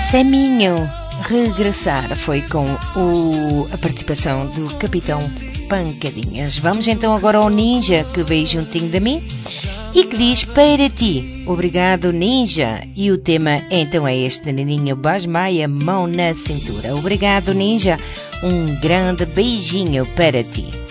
Saminho regressar foi com a participação do Capitão Pancadinhas. Vamos então agora ao Ninja, que veio juntinho de mim e que diz para ti. Obrigado, Ninja. E o tema então é este, Neninho Basmaia, mão na cintura. Obrigado, Ninja. Um grande beijinho para ti.